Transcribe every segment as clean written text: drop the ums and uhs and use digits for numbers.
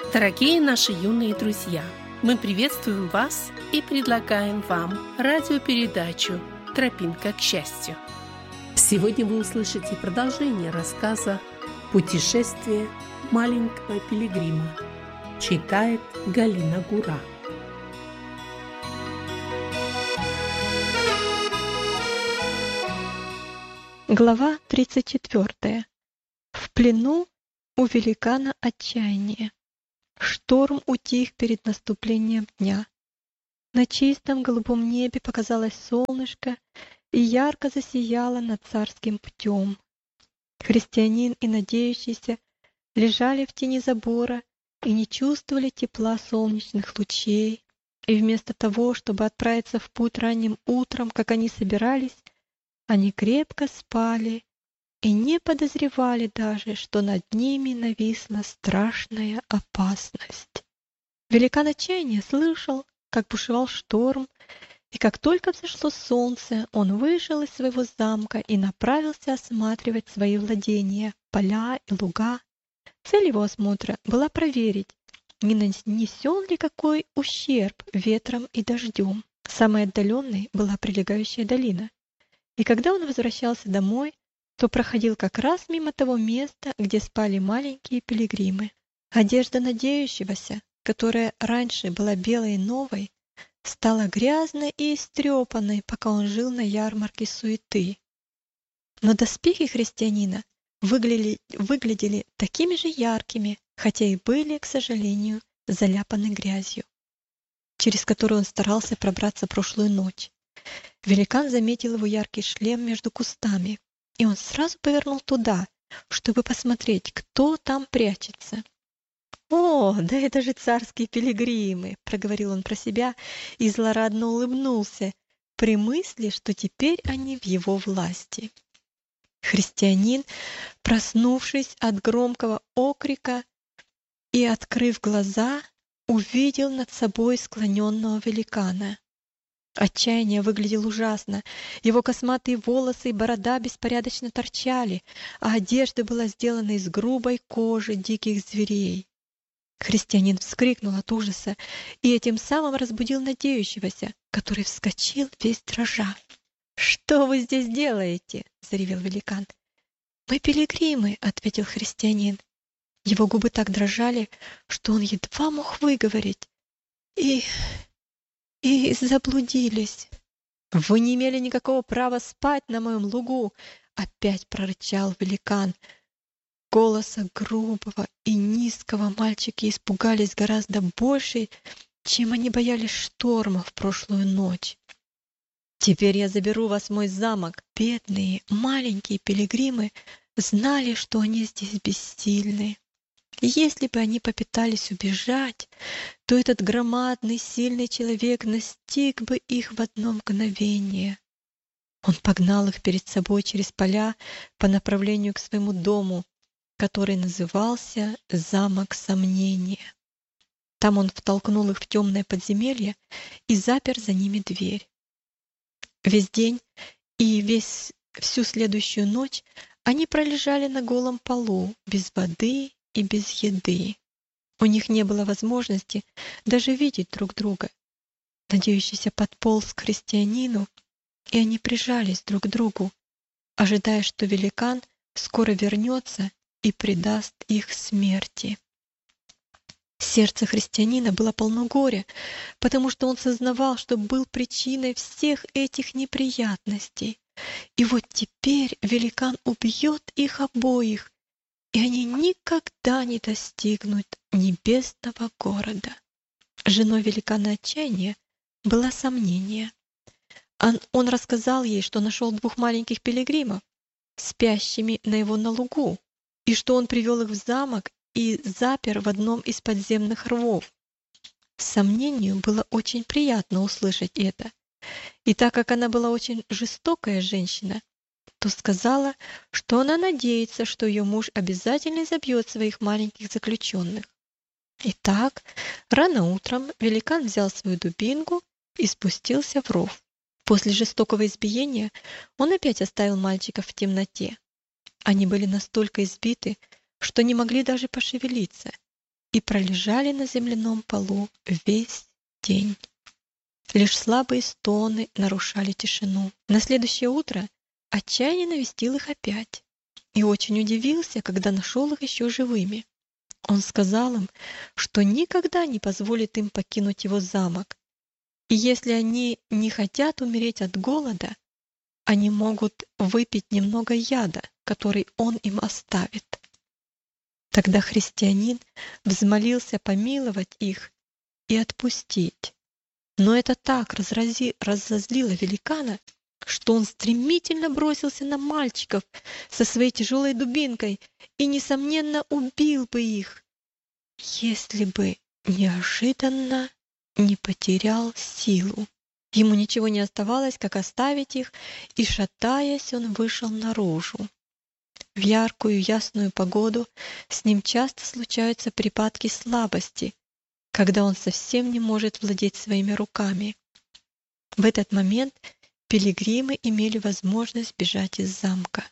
Дорогие наши юные друзья, мы приветствуем вас и предлагаем вам радиопередачу «Тропинка к счастью». Сегодня вы услышите продолжение рассказа «Путешествие маленького пилигрима». Читает Галина Гура. Глава 34. В плену у великана отчаяние. Шторм утих перед наступлением дня. На чистом голубом небе показалось солнышко и ярко засияло над царским путем. Христианин и надеющийся лежали в тени забора и не чувствовали тепла солнечных лучей, и вместо того, чтобы отправиться в путь ранним утром, как они собирались, они крепко спали и не подозревали даже, что над ними нависла страшная опасность. Великан отчаяния слышал, как бушевал шторм, и как только взошло солнце, он вышел из своего замка и направился осматривать свои владения, поля и луга. Цель его осмотра была проверить, не нанесен ли какой ущерб ветром и дождем. Самой отдаленной была прилегающая долина. И когда он возвращался домой, то проходил как раз мимо того места, где спали маленькие пилигримы. Одежда надеющегося, которая раньше была белой и новой, стала грязной и истрепанной, пока он жил на ярмарке суеты. Но доспехи христианина выглядели такими же яркими, хотя и были, к сожалению, заляпаны грязью, через которую он старался пробраться прошлую ночь. Великан заметил его яркий шлем между кустами, и он сразу повернул туда, чтобы посмотреть, кто там прячется. «О, да это же царские пилигримы!» — проговорил он про себя и злорадно улыбнулся при мысли, что теперь они в его власти. Христианин, проснувшись от громкого окрика и открыв глаза, увидел над собой склоненного великана. Отчаяние выглядел ужасно. Его косматые волосы и борода беспорядочно торчали, а одежда была сделана из грубой кожи диких зверей. Христианин вскрикнул от ужаса и этим самым разбудил надеющегося, который вскочил весь дрожа. «Что вы здесь делаете?» — заревел великан. «Мы пилигримы», — ответил христианин. Его губы так дрожали, что он едва мог выговорить. И заблудились. «Вы не имели никакого права спать на моем лугу!» — опять прорычал великан. Голоса грубого и низкого мальчики испугались гораздо больше, чем они боялись шторма в прошлую ночь. «Теперь я заберу вас в мой замок!» Бедные, маленькие пилигримы знали, что они здесь бессильны. Если бы они попытались убежать, то этот громадный, сильный человек настиг бы их в одно мгновение. Он погнал их перед собой через поля по направлению к своему дому, который назывался «Замок сомнения». Там он втолкнул их в темное подземелье и запер за ними дверь. Весь день и всю следующую ночь они пролежали на голом полу, без воды и без еды. У них не было возможности даже видеть друг друга. Надеющийся подполз к христианину, и они прижались друг к другу, ожидая, что великан скоро вернется и предаст их смерти. Сердце христианина было полно горя, потому что он сознавал, что был причиной всех этих неприятностей. И вот теперь великан убьет их обоих, и они никогда не достигнут небесного города. Женой великана отчаяния была сомнение. Он рассказал ей, что нашел 2 маленьких пилигримов, спящими на его лугу, и что он привел их в замок и запер в одном из подземных рвов. Сомнению было очень приятно услышать это. И так как она была очень жестокая женщина, то сказала, что она надеется, что ее муж обязательно изобьет своих маленьких заключенных. Итак, рано утром великан взял свою дубинку и спустился в ров. После жестокого избиения он опять оставил мальчиков в темноте. Они были настолько избиты, что не могли даже пошевелиться. и пролежали на земляном полу весь день. Лишь слабые стоны нарушали тишину. На следующее утро отчаяние навестил их опять и очень удивился, когда нашел их еще живыми. Он сказал им, что никогда не позволит им покинуть его замок, и если они не хотят умереть от голода, они могут выпить немного яда, который он им оставит. Тогда христианин взмолился помиловать их и отпустить. Но это так разозлило великана, что он стремительно бросился на мальчиков со своей тяжелой дубинкой и, несомненно, убил бы их, если бы неожиданно не потерял силу. Ему ничего не оставалось, как оставить их, и, шатаясь, он вышел наружу. В яркую ясную погоду с ним часто случаются припадки слабости, когда он совсем не может владеть своими руками. В этот момент пилигримы имели возможность бежать из замка.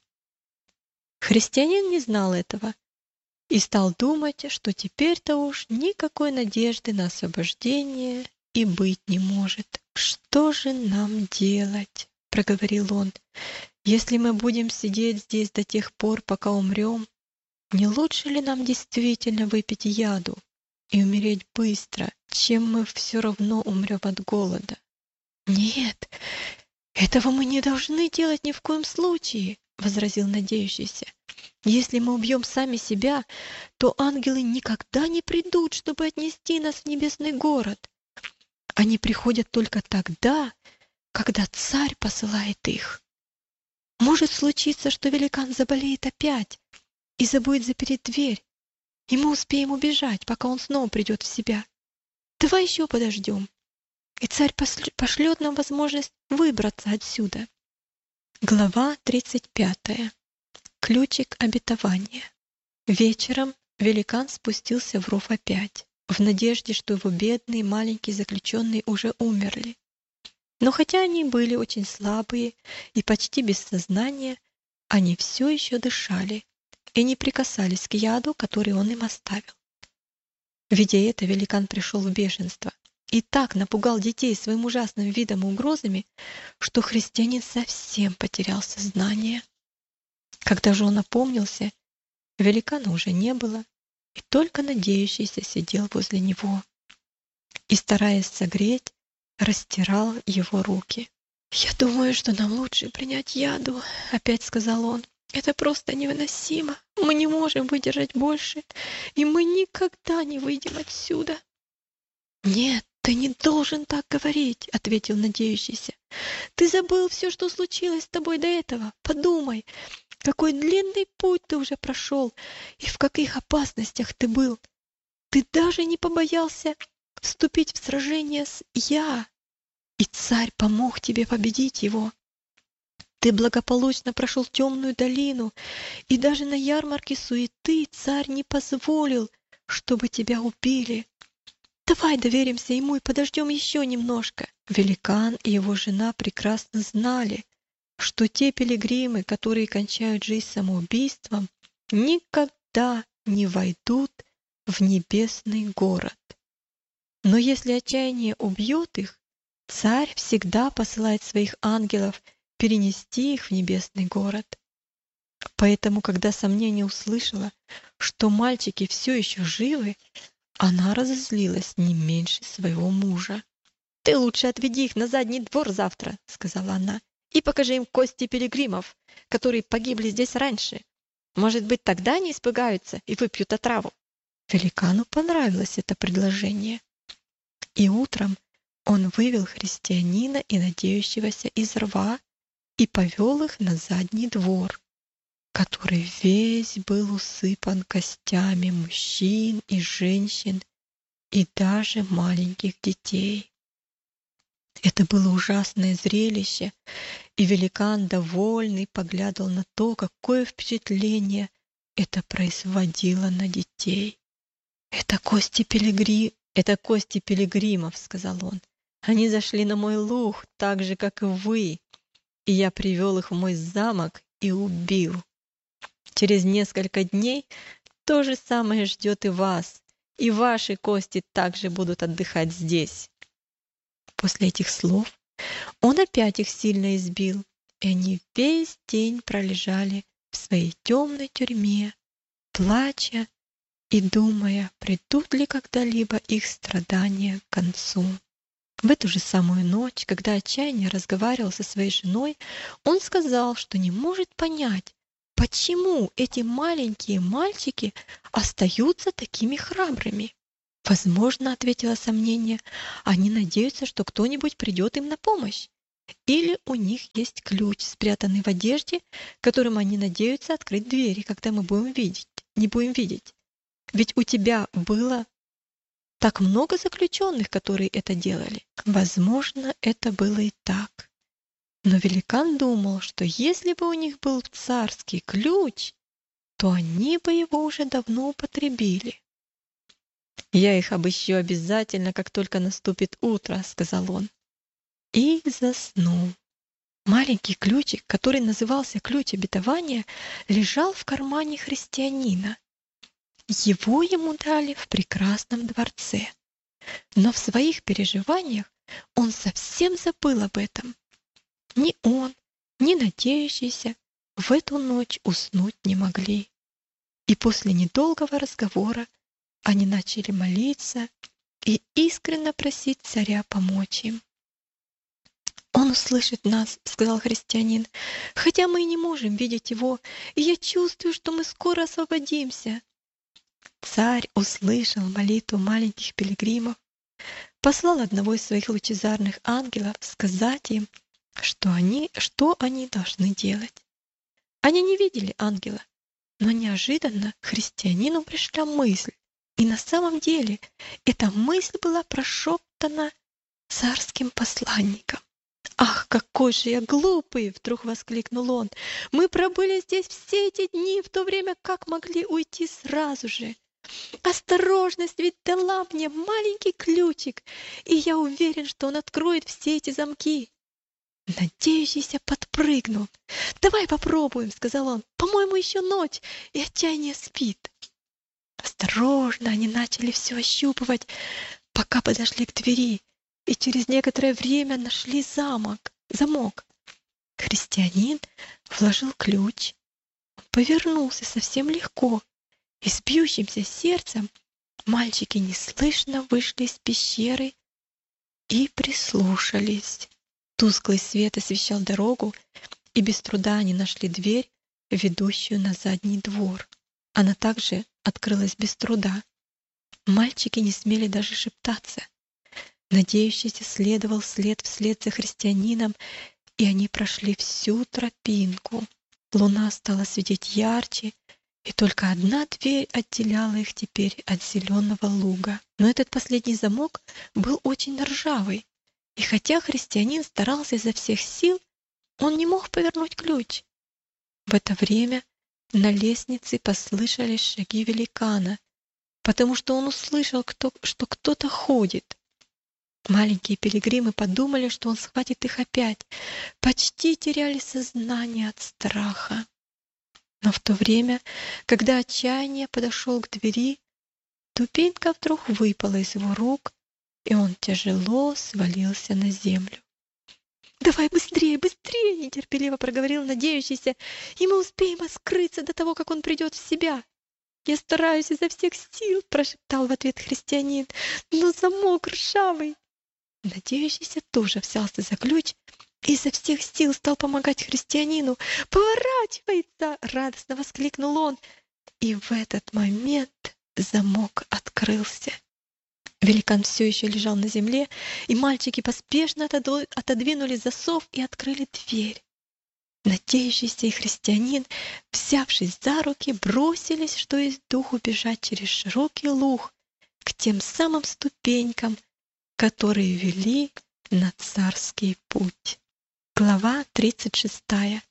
Христианин не знал этого и стал думать, что теперь-то уж никакой надежды на освобождение и быть не может. «Что же нам делать?» — проговорил он. «Если мы будем сидеть здесь до тех пор, пока умрем, не лучше ли нам действительно выпить яду и умереть быстро, чем мы все равно умрем от голода?» «Нет, этого мы не должны делать ни в коем случае», — возразил надеющийся. «Если мы убьем сами себя, то ангелы никогда не придут, чтобы отнести нас в небесный город. Они приходят только тогда, когда царь посылает их. Может случиться, что великан заболеет опять и забудет запереть дверь, и мы успеем убежать, пока он снова придет в себя. Давай еще подождем, и царь пошлет нам возможность выбраться отсюда». Глава 35. Ключик обетования. Вечером великан спустился в ров опять, в надежде, что его бедные маленькие заключенные уже умерли. Но хотя они были очень слабые и почти без сознания, они все еще дышали и не прикасались к яду, который он им оставил. Видя это, великан пришел в бешенство и так напугал детей своим ужасным видом и угрозами, что христианин совсем потерял сознание. Когда же он опомнился, великана уже не было, и только надеющийся сидел возле него и, стараясь согреть, растирал его руки. «Я думаю, что нам лучше принять яду», — опять сказал он. «Это просто невыносимо. Мы не можем выдержать больше, и мы никогда не выйдем отсюда». «Нет, ты не должен так говорить», — ответил надеющийся. «Ты забыл все, что случилось с тобой до этого. Подумай, какой длинный путь ты уже прошел и в каких опасностях ты был. Ты даже не побоялся вступить в сражение с Я, и царь помог тебе победить его. Ты благополучно прошел темную долину, и даже на ярмарке суеты царь не позволил, чтобы тебя убили. Давай доверимся ему и подождем еще немножко». Великан и его жена прекрасно знали, что те пилигримы, которые кончают жизнь самоубийством, никогда не войдут в небесный город. Но если отчаяние убьет их, царь всегда посылает своих ангелов перенести их в небесный город. Поэтому, когда сомнение услышала, что мальчики все еще живы, она разозлилась не меньше своего мужа. «Ты лучше отведи их на задний двор завтра», — сказала она, «и покажи им кости пилигримов, которые погибли здесь раньше. Может быть, тогда они испугаются и выпьют отраву». Великану понравилось это предложение. И утром он вывел христианина и надеющегося из рва и повел их на задний двор, который весь был усыпан костями мужчин и женщин и даже маленьких детей. Это было ужасное зрелище, и великан, довольный, поглядывал на то, какое впечатление это производило на детей. «Это кости пилигримов», — сказал он. «Они зашли на мой луг, так же, как и вы, и я привел их в мой замок и убил. Через несколько дней то же самое ждет и вас, и ваши кости также будут отдыхать здесь». После этих слов он опять их сильно избил, и они весь день пролежали в своей темной тюрьме, плача и думая, придут ли когда-либо их страдания к концу. В эту же самую ночь, когда Отчаяние разговаривал со своей женой, он сказал, что не может понять, почему эти маленькие мальчики остаются такими храбрыми. «Возможно, — ответило сомнение, — они надеются, что кто-нибудь придет им на помощь. Или у них есть ключ, спрятанный в одежде, которым они надеются открыть двери, когда мы не будем видеть. Ведь у тебя было так много заключенных, которые это делали». Возможно, это было и так. Но великан думал, что если бы у них был царский ключ, то они бы его уже давно употребили. «Я их обыщу обязательно, как только наступит утро», — сказал он. И заснул. Маленький ключик, который назывался ключ обетования, лежал в кармане христианина. Его ему дали в прекрасном дворце. Но в своих переживаниях он совсем забыл об этом. Ни он, ни надеющийся в эту ночь уснуть не могли. И после недолгого разговора они начали молиться и искренне просить царя помочь им. «Он услышит нас, — сказал христианин, — хотя мы и не можем видеть его, и я чувствую, что мы скоро освободимся». Царь услышал молитву маленьких пилигримов, послал одного из своих лучезарных ангелов сказать им, что они должны делать. Они не видели ангела, но неожиданно христианину пришла мысль, и на самом деле эта мысль была прошептана царским посланником. «Ах, какой же я глупый!» — вдруг воскликнул он. «Мы пробыли здесь все эти дни, в то время как могли уйти сразу же. Осторожность ведь дала мне маленький ключик, и я уверен, что он откроет все эти замки». Надеющийся подпрыгнул. «Давай попробуем», — сказал он. «По-моему, еще ночь, и Отчаяние спит». Осторожно они начали все ощупывать, пока подошли к двери, и через некоторое время нашли замок. Христианин вложил ключ, он повернулся совсем легко, и с бьющимся сердцем мальчики неслышно вышли из пещеры и прислушались. Тусклый свет освещал дорогу, и без труда они нашли дверь, ведущую на задний двор. Она также открылась без труда. Мальчики не смели даже шептаться. Надеющийся следовал вслед за христианином, и они прошли всю тропинку. Луна стала светить ярче, и только одна дверь отделяла их теперь от зеленого луга. Но этот последний замок был очень ржавый, и хотя христианин старался изо всех сил, он не мог повернуть ключ. В это время на лестнице послышались шаги великана, потому что он услышал, что кто-то ходит. Маленькие пилигримы подумали, что он схватит их опять, почти теряли сознание от страха. Но в то время, когда Отчаяние подошел к двери, дубинка вдруг выпала из его рук, и он тяжело свалился на землю. «Давай быстрее, быстрее!» — нетерпеливо проговорил надеющийся, «и мы успеем скрыться до того, как он придет в себя». «Я стараюсь изо всех сил!» — прошептал в ответ христианин, «но замок ржавый». Надеющийся тоже взялся за ключ и изо всех сил стал помогать христианину. «Поворачивается!» — радостно воскликнул он. И в этот момент замок открылся. Великан все еще лежал на земле, и мальчики поспешно отодвинули засов и открыли дверь. Надеющийся и христианин, взявшись за руки, бросились, что есть духу, бежать через широкий луг к тем самым ступенькам, которые вели на царский путь. Глава 36.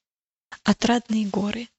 Отрадные горы.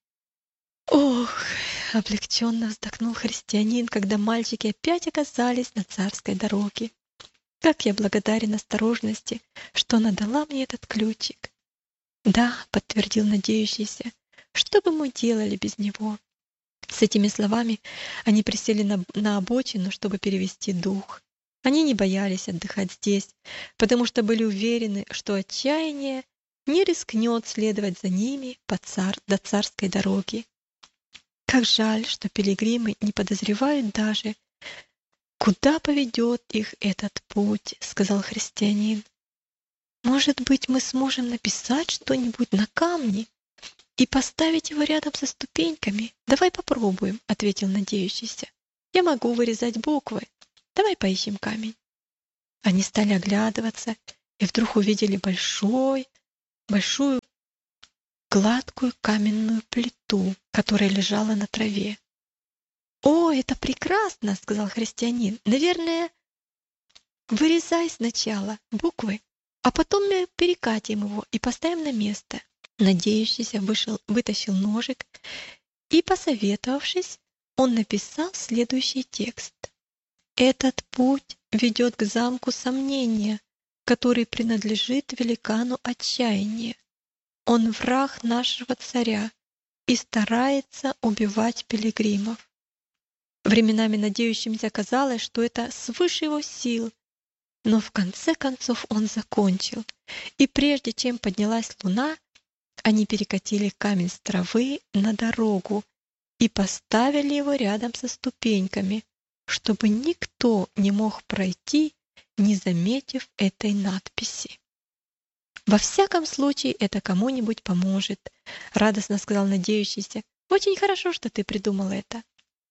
«Ох!» — облегченно вздохнул христианин, когда мальчики опять оказались на царской дороге. «Как я благодарен осторожности, что она дала мне этот ключик!» «Да», — подтвердил надеющийся, — «что бы мы делали без него?» С этими словами они присели на обочину, чтобы перевести дух. Они не боялись отдыхать здесь, потому что были уверены, что отчаяние не рискнет следовать за ними до царской дороги. Как жаль, что пилигримы не подозревают даже, куда поведет их этот путь, сказал христианин. Может быть, мы сможем написать что-нибудь на камне и поставить его рядом со ступеньками? Давай попробуем, ответил надеющийся. Я могу вырезать буквы. Давай поищем камень. Они стали оглядываться и вдруг увидели большую гладкую каменную плиту, которая лежала на траве. «О, это прекрасно!» — сказал христианин. «Наверное, вырезай сначала буквы, а потом мы перекатим его и поставим на место». Надеющийся вытащил ножик и, посоветовавшись, он написал следующий текст. «Этот путь ведет к замку сомнения, который принадлежит великану отчаяния. Он враг нашего царя и старается убивать пилигримов». Временами надеющимся казалось, что это свыше его сил, но в конце концов он закончил, и прежде чем поднялась луна, они перекатили камень с травы на дорогу и поставили его рядом со ступеньками, чтобы никто не мог пройти, не заметив этой надписи. «Во всяком случае, это кому-нибудь поможет», — радостно сказал надеющийся. «Очень хорошо, что ты придумал это».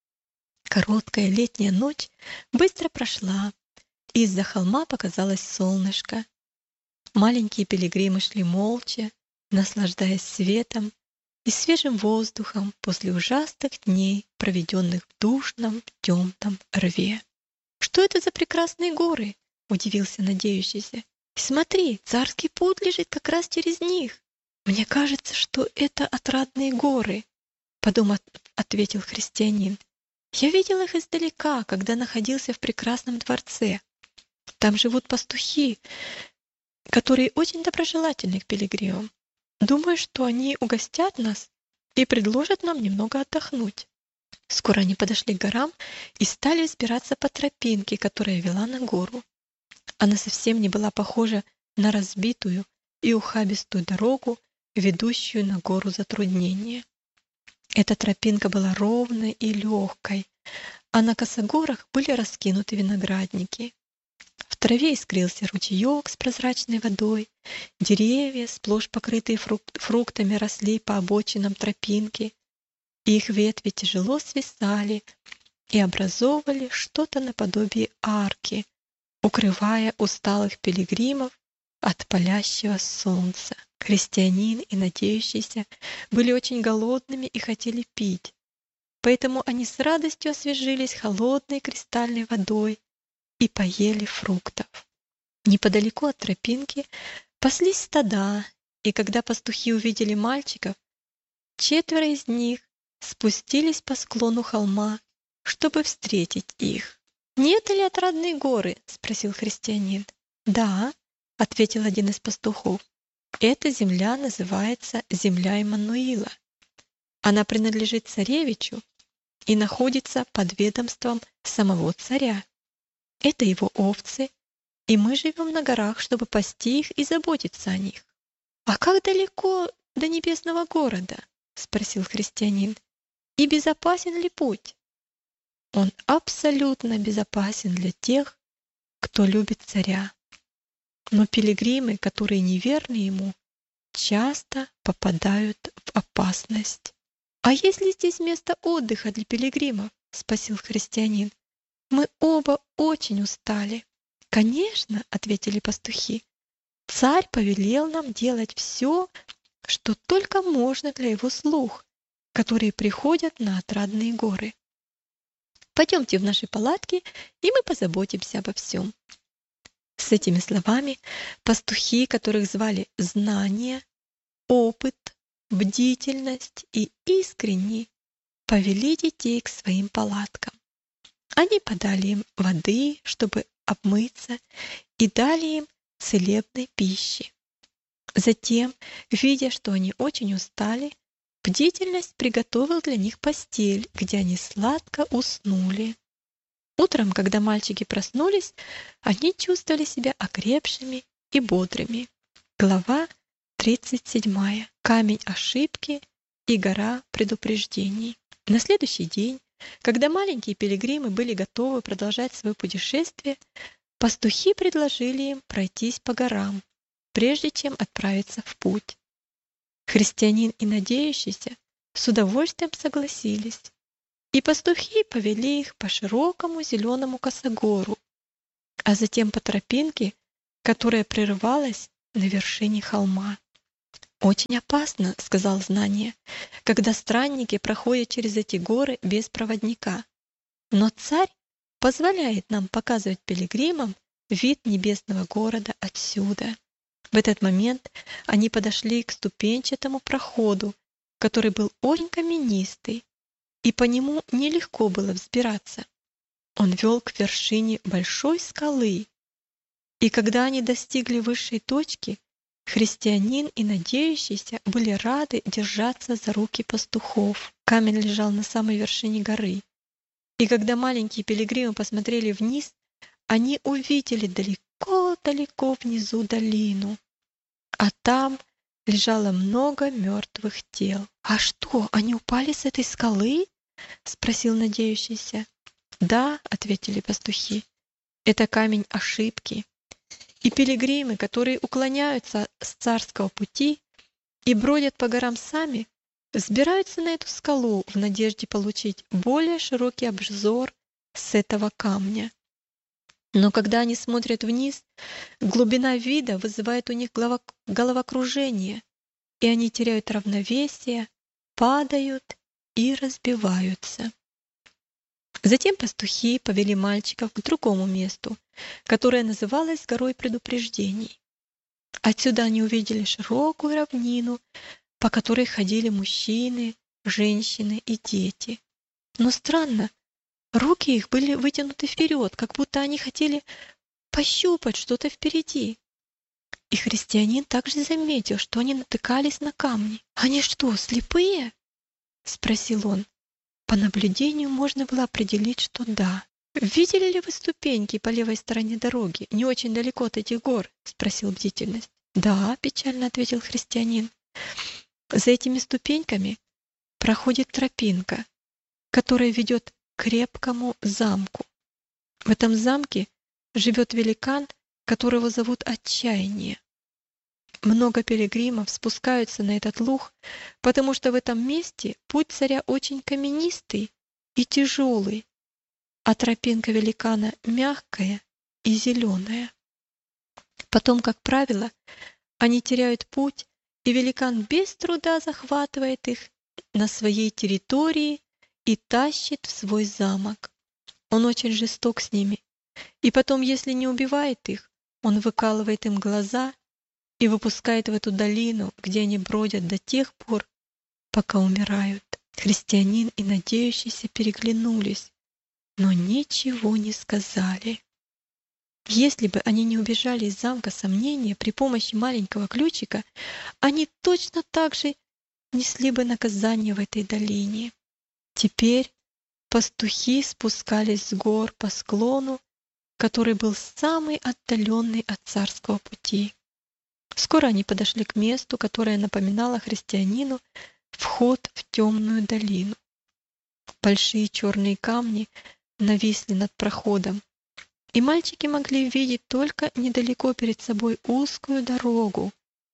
Короткая летняя ночь быстро прошла, и из-за холма показалось солнышко. Маленькие пилигримы шли молча, наслаждаясь светом и свежим воздухом после ужасных дней, проведенных в душном темном рве. «Что это за прекрасные горы?» — удивился надеющийся. «Смотри, царский путь лежит как раз через них. Мне кажется, что это отрадные горы», — подумав, ответил христианин. «Я видел их издалека, когда находился в прекрасном дворце. Там живут пастухи, которые очень доброжелательны к пилигримам. Думаю, что они угостят нас и предложат нам немного отдохнуть». Скоро они подошли к горам и стали взбираться по тропинке, которая вела на гору. Она совсем не была похожа на разбитую и ухабистую дорогу, ведущую на гору Затруднения. Эта тропинка была ровной и легкой, а на косогорах были раскинуты виноградники. В траве искрился ручеек с прозрачной водой, деревья, сплошь покрытые фруктами, росли по обочинам тропинки, и их ветви тяжело свисали и образовывали что-то наподобие арки, укрывая усталых пилигримов от палящего солнца. Христианин и надеющийся были очень голодными и хотели пить, поэтому они с радостью освежились холодной кристальной водой и поели фруктов. Неподалеку от тропинки паслись стада, и когда пастухи увидели мальчиков, 4 из них спустились по склону холма, чтобы встретить их. «Не это ли отрадные горы?» — спросил христианин. «Да», — ответил один из пастухов. «Эта земля называется земля Иммануила. Она принадлежит царевичу и находится под ведомством самого царя. Это его овцы, и мы живем на горах, чтобы пасти их и заботиться о них». «А как далеко до небесного города?» — спросил христианин. «И безопасен ли путь?» «Он абсолютно безопасен для тех, кто любит царя. Но пилигримы, которые неверны ему, часто попадают в опасность». «А есть ли здесь место отдыха для пилигримов?» — спросил христианин. «Мы оба очень устали». «Конечно», — ответили пастухи. «Царь повелел нам делать все, что только можно для его слуг, которые приходят на отрадные горы. Пойдемте в наши палатки, и мы позаботимся обо всем». С этими словами пастухи, которых звали Знание, Опыт, Бдительность и Искренний, повели детей к своим палаткам. Они подали им воды, чтобы обмыться, и дали им целебной пищи. Затем, видя, что они очень устали, Бдительность приготовил для них постель, где они сладко уснули. Утром, когда мальчики проснулись, они чувствовали себя окрепшими и бодрыми. Глава 37. Камень ошибки и гора предупреждений. На следующий день, когда маленькие пилигримы были готовы продолжать свое путешествие, пастухи предложили им пройтись по горам, прежде чем отправиться в путь. Христианин и надеющийся с удовольствием согласились, и пастухи повели их по широкому зеленому косогору, а затем по тропинке, которая прерывалась на вершине холма. «Очень опасно, — сказал Знание, — когда странники проходят через эти горы без проводника. Но царь позволяет нам показывать пилигримам вид небесного города отсюда». В этот момент они подошли к ступенчатому проходу, который был очень каменистый, и по нему нелегко было взбираться. Он вел к вершине большой скалы, и когда они достигли высшей точки, христианин и надеющийся были рады держаться за руки пастухов. Камень лежал на самой вершине горы, и когда маленькие пилигримы посмотрели вниз, они увидели далеко-далеко внизу долину, а там лежало много мертвых тел. «А что, они упали с этой скалы?» — спросил надеющийся. «Да», — ответили пастухи, — «это камень ошибки». И пилигримы, которые уклоняются с царского пути и бродят по горам сами, взбираются на эту скалу в надежде получить более широкий обзор с этого камня. Но когда они смотрят вниз, глубина вида вызывает у них головокружение, и они теряют равновесие, падают и разбиваются. Затем пастухи повели мальчиков к другому месту, которое называлось горой предупреждений. Отсюда они увидели широкую равнину, по которой ходили мужчины, женщины и дети. Но странно, руки их были вытянуты вперед, как будто они хотели пощупать что-то впереди. И христианин также заметил, что они натыкались на камни. «Они что, слепые?» — спросил он. По наблюдению можно было определить, что да. «Видели ли вы ступеньки по левой стороне дороги, не очень далеко от этих гор?» — спросил Бдительность. «Да», — печально ответил христианин. «За этими ступеньками проходит тропинка, которая ведет к крепкому замку. В этом замке живет великан, которого зовут Отчаяние. Много пилигримов спускаются на этот луг, потому что в этом месте путь царя очень каменистый и тяжелый, а тропинка великана мягкая и зеленая. Потом, как правило, они теряют путь, и великан без труда захватывает их на своей территории и тащит в свой замок. Он очень жесток с ними, и потом, если не убивает их, он выкалывает им глаза и выпускает в эту долину, где они бродят до тех пор, пока умирают. Христианин и надеющийся переглянулись, но ничего не сказали. Если бы они не убежали из замка сомнения при помощи маленького ключика, они точно так же несли бы наказание в этой долине. Теперь пастухи спускались с гор по склону, который был самый отдаленный от царского пути. Скоро они подошли к месту, которое напоминало христианину вход в темную долину. Большие черные камни нависли над проходом, и мальчики могли видеть только недалеко перед собой узкую дорогу.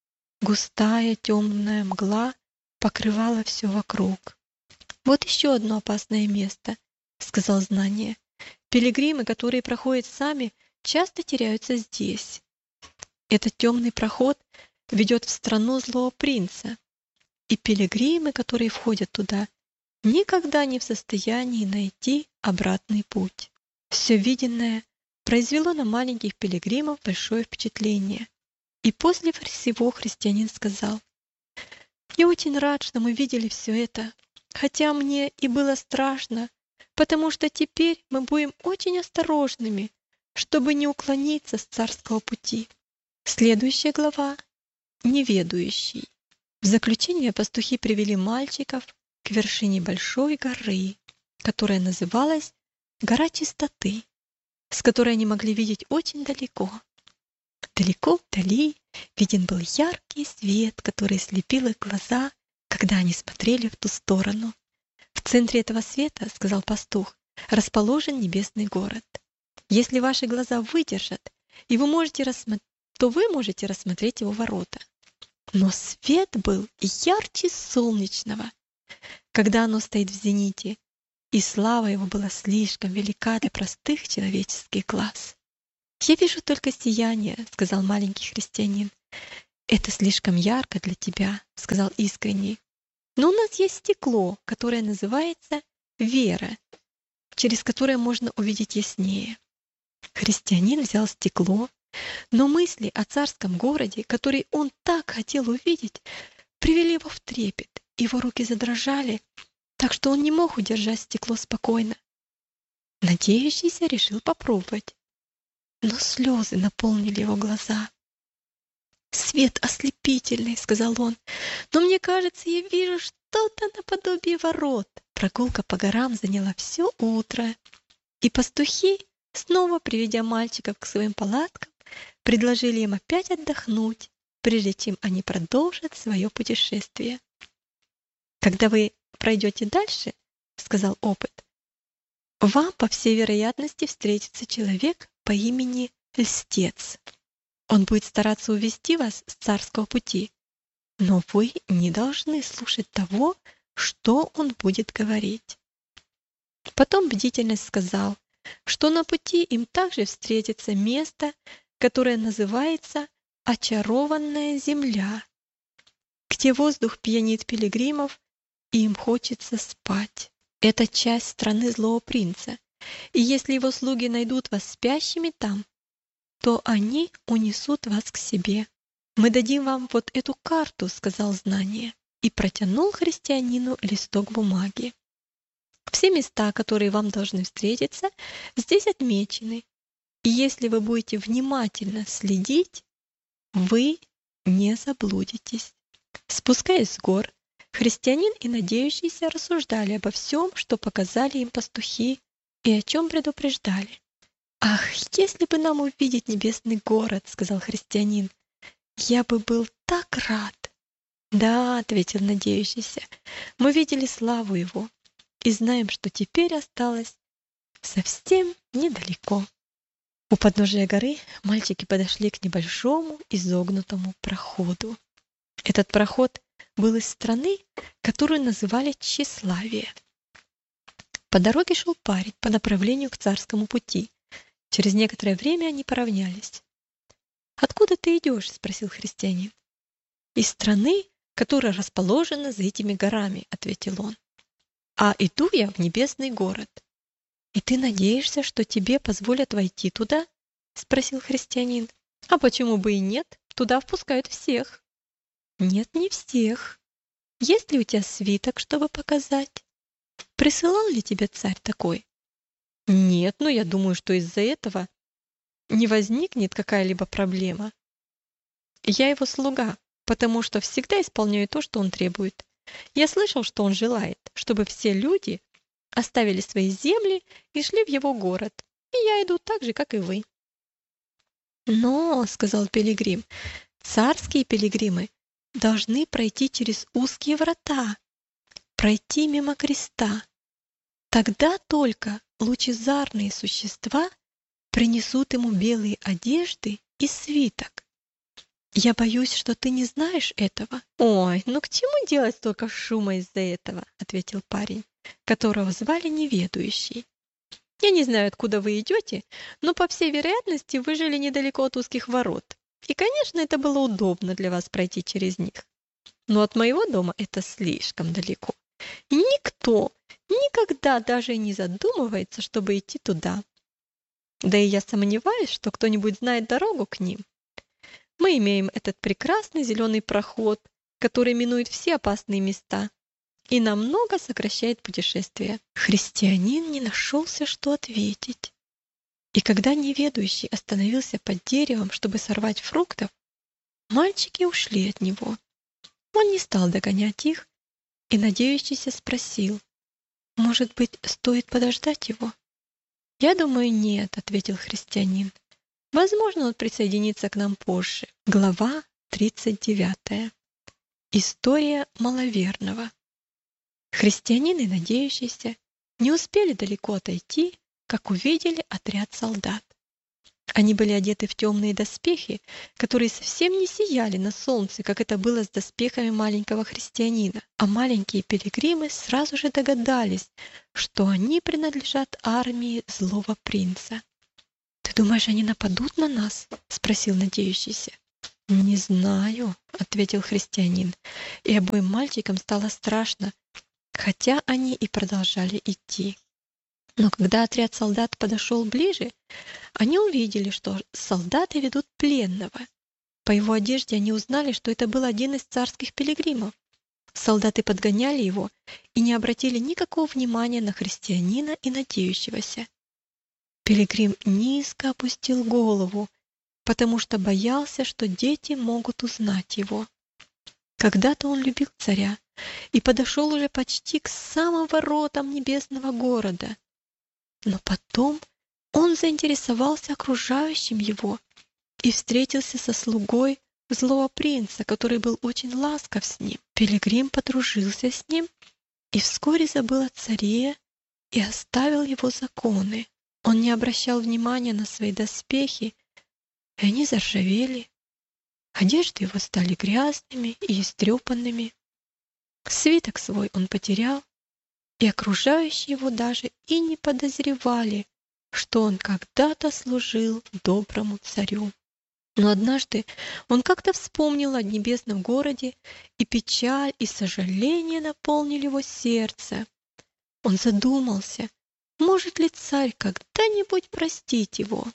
Густая темная мгла покрывала все вокруг. «Вот еще одно опасное место», — сказал Знание. «Пилигримы, которые проходят сами, часто теряются здесь. Этот темный проход ведет в страну злого принца, и пилигримы, которые входят туда, никогда не в состоянии найти обратный путь». Все виденное произвело на маленьких пилигримов большое впечатление. И после всего христианин сказал: «Я очень рад, что мы видели все это, хотя мне и было страшно, потому что теперь мы будем очень осторожными, чтобы не уклониться с царского пути». Следующая глава — неведущий. В заключение пастухи привели мальчиков к вершине большой горы, которая называлась Гора Чистоты, с которой они могли видеть очень далеко. Далеко вдали виден был яркий свет, который слепил их глаза, когда они смотрели в ту сторону. В центре этого света, сказал пастух, расположен небесный город. Если ваши глаза выдержат, и то вы можете рассмотреть его ворота. Но свет был ярче солнечного, когда оно стоит в зените, и слава его была слишком велика для простых человеческих глаз. «Я вижу только сияние», — сказал маленький христианин. «Это слишком ярко для тебя», — сказал искренний. «Но у нас есть стекло, которое называется вера, через которое можно увидеть яснее». Христианин взял стекло, но мысли о царском городе, который он так хотел увидеть, привели его в трепет. Его руки задрожали, так что он не мог удержать стекло спокойно. Надеющийся решил попробовать, но слезы наполнили его глаза. «Свет ослепительный», — сказал он, — «но мне кажется, я вижу что-то наподобие ворот». Прогулка по горам заняла все утро, и пастухи, снова приведя мальчиков к своим палаткам, предложили им опять отдохнуть, прежде чем они продолжат свое путешествие. «Когда вы пройдете дальше, — сказал опыт, — вам, по всей вероятности, встретится человек по имени Льстец. Он будет стараться увести вас с царского пути, но вы не должны слушать того, что он будет говорить». Потом бдительность сказал, что на пути им также встретится место, которое называется «Очарованная земля», где воздух пьянит пилигримов, и им хочется спать. Это часть страны злого принца, и если его слуги найдут вас спящими там, то они унесут вас к себе. «Мы дадим вам вот эту карту», — сказал знание, и протянул христианину листок бумаги. «Все места, которые вам должны встретиться, здесь отмечены, и если вы будете внимательно следить, вы не заблудитесь». Спускаясь с гор, христианин и надеющийся рассуждали обо всем, что показали им пастухи и о чем предупреждали. «Ах, если бы нам увидеть небесный город, — сказал христианин, — я бы был так рад». «Да, — ответил надеющийся, — мы видели славу его и знаем, что теперь осталось совсем недалеко». У подножия горы мальчики подошли к небольшому изогнутому проходу. Этот проход был из страны, которую называли Тщеславие. По дороге шел парень по направлению к царскому пути. Через некоторое время они поравнялись. «Откуда ты идешь?» — спросил христианин. «Из страны, которая расположена за этими горами», — ответил он. «А иду я в небесный город». «И ты надеешься, что тебе позволят войти туда?» — спросил христианин. «А почему бы и нет? Туда впускают всех». «Нет, не всех. Есть ли у тебя свиток, чтобы показать? Присылал ли тебе царь такой?» «Нет, но я думаю, что из-за этого не возникнет какая-либо проблема. Я его слуга, потому что всегда исполняю то, что он требует. Я слышал, что он желает, чтобы все люди оставили свои земли и шли в его город, и я иду так же, как и вы». «Но, — сказал пилигрим, — царские пилигримы должны пройти через узкие врата, пройти мимо креста. Тогда только лучезарные существа принесут ему белые одежды и свиток. Я боюсь, что ты не знаешь этого». «Ой, ну к чему делать столько шума из-за этого?» — ответил парень, которого звали Неведущий. «Я не знаю, откуда вы идете, но, по всей вероятности, вы жили недалеко от узких ворот. И, конечно, это было удобно для вас пройти через них. Но от моего дома это слишком далеко. И никто никогда даже и не задумывается, чтобы идти туда. Да и я сомневаюсь, что кто-нибудь знает дорогу к ним. Мы имеем этот прекрасный зеленый проход, который минует все опасные места и намного сокращает путешествие». Христианин не нашелся, что ответить. И когда Неведущий остановился под деревом, чтобы сорвать фруктов, мальчики ушли от него. Он не стал догонять их и, надеющийся, спросил: «Может быть, стоит подождать его?» «Я думаю, нет», — ответил христианин. «Возможно, он присоединится к нам позже». Глава 39. История маловерного. Христианин и надеющийся не успели далеко отойти, как увидели отряд солдат. Они были одеты в темные доспехи, которые совсем не сияли на солнце, как это было с доспехами маленького христианина. А маленькие пилигримы сразу же догадались, что они принадлежат армии злого принца. «Ты думаешь, они нападут на нас?» — спросил надеющийся. «Не знаю», — ответил христианин, и обоим мальчикам стало страшно, хотя они и продолжали идти. Но когда отряд солдат подошел ближе, они увидели, что солдаты ведут пленного. По его одежде они узнали, что это был один из царских пилигримов. Солдаты подгоняли его и не обратили никакого внимания на христианина и надеющегося. Пилигрим низко опустил голову, потому что боялся, что дети могут узнать его. Когда-то он любил царя и подошел уже почти к самым воротам небесного города. Но потом он заинтересовался окружающим его и встретился со слугой злого принца, который был очень ласков с ним. Пилигрим подружился с ним и вскоре забыл о царе и оставил его законы. Он не обращал внимания на свои доспехи, и они заржавели. Одежды его стали грязными и истрепанными. Свиток свой он потерял, и окружающие его даже и не подозревали, что он когда-то служил доброму царю. Но однажды он как-то вспомнил о небесном городе, и печаль и сожаление наполнили его сердце. Он задумался, может ли царь когда-нибудь простить его.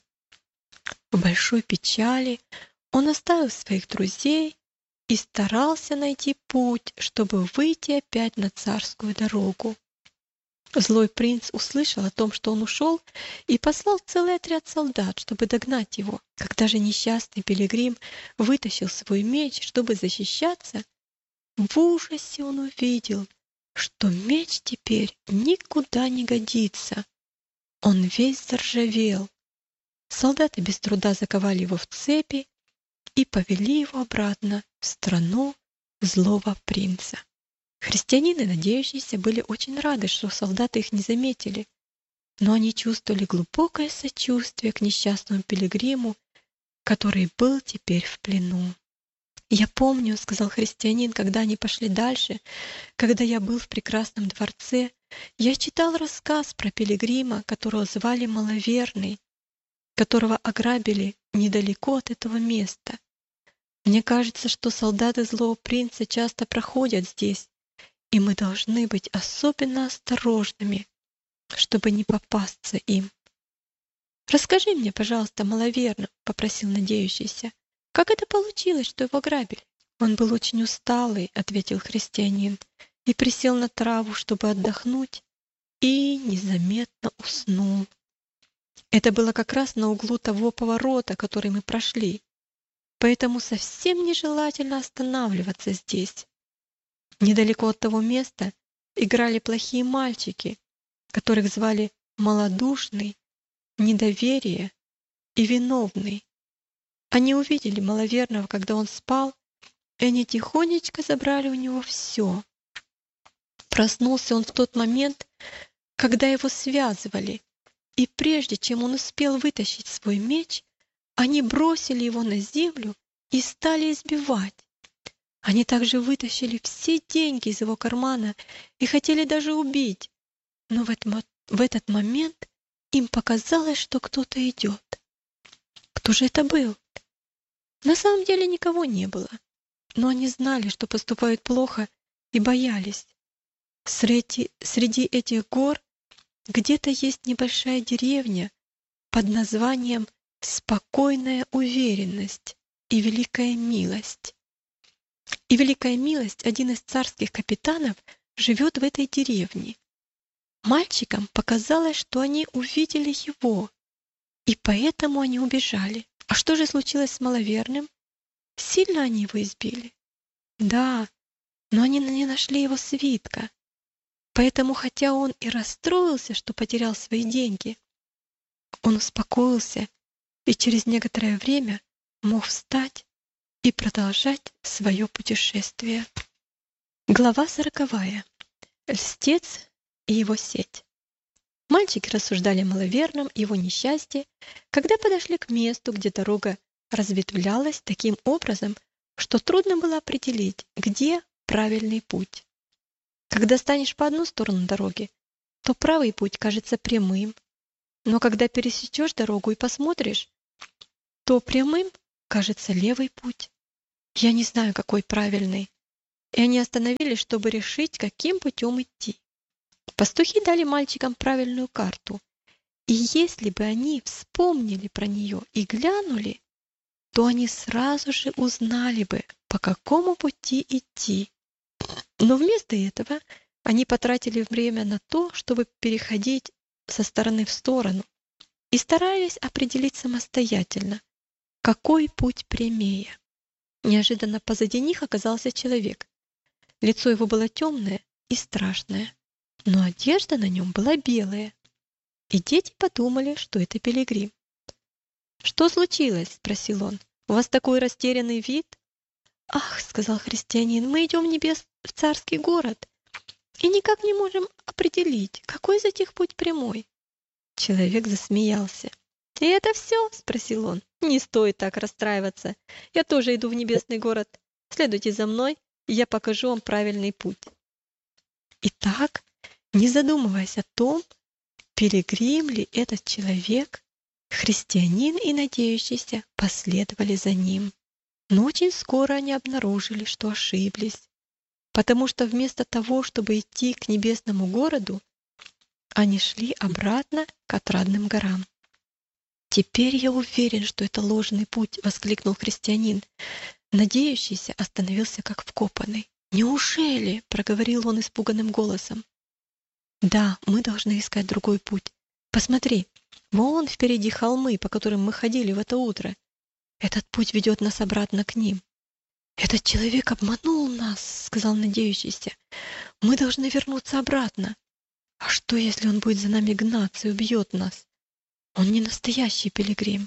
В большой печали он оставил своих друзей и старался найти путь, чтобы выйти опять на царскую дорогу. Злой принц услышал о том, что он ушел, и послал целый отряд солдат, чтобы догнать его. Когда же несчастный пилигрим вытащил свой меч, чтобы защищаться, в ужасе он увидел, что меч теперь никуда не годится. Он весь заржавел. Солдаты без труда заковали его в цепи и повели его обратно в страну злого принца. Христианины, надеющиеся, были очень рады, что солдаты их не заметили, но они чувствовали глубокое сочувствие к несчастному пилигриму, который был теперь в плену. «Я помню, — сказал христианин, — когда они пошли дальше, когда я был в прекрасном дворце, я читал рассказ про пилигрима, которого звали Маловерный, которого ограбили недалеко от этого места. Мне кажется, что солдаты злого принца часто проходят здесь, и мы должны быть особенно осторожными, чтобы не попасться им». «Расскажи мне, пожалуйста, Маловерно, — попросил надеющийся, — как это получилось, что его грабили?» «Он был очень усталый, — ответил христианин, — и присел на траву, чтобы отдохнуть, и незаметно уснул. Это было как раз на углу того поворота, который мы прошли, поэтому совсем нежелательно останавливаться здесь. Недалеко от того места играли плохие мальчики, которых звали Малодушный, Недоверие и Виновный. Они увидели Маловерного, когда он спал, и они тихонечко забрали у него все. Проснулся он в тот момент, когда его связывали, и прежде чем он успел вытащить свой меч, они бросили его на землю и стали избивать. Они также вытащили все деньги из его кармана и хотели даже убить. Но в этот момент им показалось, что кто-то идет. Кто же это был? На самом деле никого не было, но они знали, что поступают плохо, и боялись. Среди этих гор где-то есть небольшая деревня под названием «Спокойная уверенность и великая милость». И великая милость, один из царских капитанов, живет в этой деревне. Мальчикам показалось, что они увидели его, и поэтому они убежали. А что же случилось с Маловерным? Сильно они его избили? Да, но они не нашли его свитка. Поэтому, хотя он и расстроился, что потерял свои деньги, он успокоился и через некоторое время мог встать и продолжать свое путешествие. Глава 40. Льстец и его сеть. Мальчики рассуждали о маловерном и его несчастье, когда подошли к месту, где дорога разветвлялась таким образом, что трудно было определить, где правильный путь. Когда станешь по одну сторону дороги, то правый путь кажется прямым, но когда пересечешь дорогу и посмотришь, то прямым кажется левый путь. Я не знаю, какой правильный. И они остановились, чтобы решить, каким путем идти. Пастухи дали мальчикам правильную карту, и если бы они вспомнили про нее и глянули, то они сразу же узнали бы, по какому пути идти. Но вместо этого они потратили время на то, чтобы переходить со стороны в сторону и старались определить самостоятельно, какой путь прямее. Неожиданно позади них оказался человек. Лицо его было темное и страшное, но одежда на нем была белая. И дети подумали, что это пилигрим. «Что случилось?» — спросил он. «У вас такой растерянный вид?» «Ах, — сказал христианин, — мы идем в царский город и никак не можем определить, какой из этих путь прямой». Человек засмеялся. «И это все?» — спросил он. «Не стоит так расстраиваться. Я тоже иду в небесный город. Следуйте за мной, и я покажу вам правильный путь». Итак, не задумываясь о том, пилигрим ли этот человек, христианин и надеющийся последовали за ним. Но очень скоро они обнаружили, что ошиблись, потому что вместо того, чтобы идти к небесному городу, они шли обратно к отрадным горам. «Теперь я уверен, что это ложный путь!» — воскликнул христианин. Надеющийся остановился как вкопанный. «Неужели?» — проговорил он испуганным голосом. «Да, мы должны искать другой путь. Посмотри, вон впереди холмы, по которым мы ходили в это утро. Этот путь ведет нас обратно к ним». «Этот человек обманул нас», — сказал надеющийся. «Мы должны вернуться обратно. А что, если он будет за нами гнаться и убьет нас? Он не настоящий пилигрим».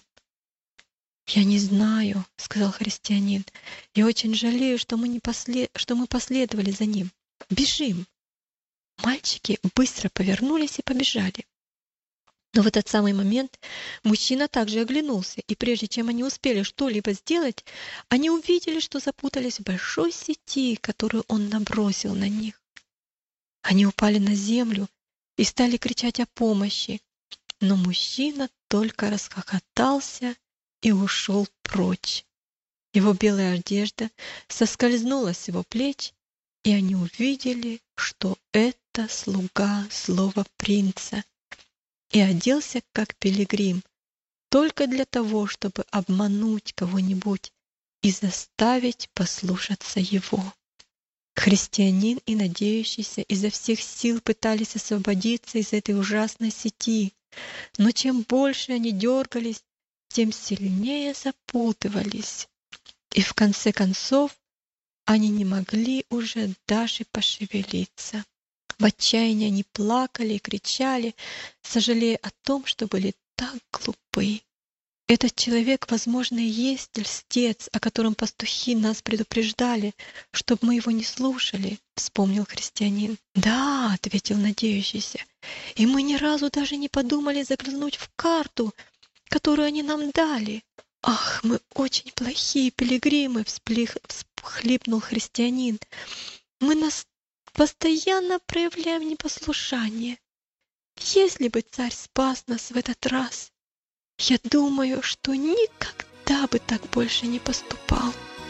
«Я не знаю», — сказал христианин. «Я очень жалею, что мы последовали за ним. Бежим!» Мальчики быстро повернулись и побежали. Но в этот самый момент мужчина также оглянулся, и прежде чем они успели что-либо сделать, они увидели, что запутались в большой сети, которую он набросил на них. Они упали на землю и стали кричать о помощи, но мужчина только расхохотался и ушел прочь. Его белая одежда соскользнула с его плеч, и они увидели, что это слуга злого принца, и оделся как пилигрим, только для того, чтобы обмануть кого-нибудь и заставить послушаться его. Христианин и надеющийся изо всех сил пытались освободиться из этой ужасной сети, но чем больше они дергались, тем сильнее запутывались. И в конце концов они не могли уже даже пошевелиться. В отчаянии они плакали и кричали, сожалея о том, что были так глупы. «Этот человек, возможно, и есть льстец, о котором пастухи нас предупреждали, чтобы мы его не слушали», — вспомнил христианин. «Да», — ответил надеющийся, — «и мы ни разу даже не подумали заглянуть в карту, которую они нам дали». «Ах, мы очень плохие пилигримы!» — всхлипнул христианин. «Мы постоянно проявляем непослушание. Если бы царь спас нас в этот раз, я думаю, что никогда бы так больше не поступал».